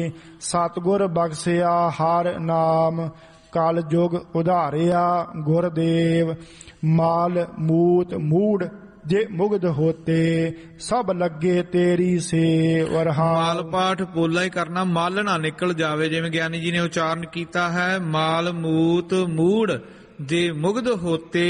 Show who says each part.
Speaker 1: ਸਤਿਗੁਰ ਬਖਸ਼ਿਆ ਹਰ ਨਾਮ, ਕਲ ਜੁਗ ਉਧਾਰਿਆ ਗੁਰਦੇਵ। ਮਾਲ ਮੂਤ ਮੂੜ ਜੇ ਮੁਗਧ ਹੋਤੇ, ਸਭ ਲੱਗੇ ਤੇਰੀ ਸੇਵ।
Speaker 2: ਮਾਲ ਪਾਠ ਪੋਲਾ ਹੀ ਕਰਨਾ, ਮਲ ਨਾ ਨਿਕਲ ਜਾਵੇ, ਜਿਵੇਂ ਗਿਆਨੀ ਜੀ ਨੇ ਉਚਾਰਨ ਕੀਤਾ ਹੈ। ਮਾਲ ਮੂਤ ਮੂੜ ਜੇ ਮੁਗਧ ਹੋਤੇ,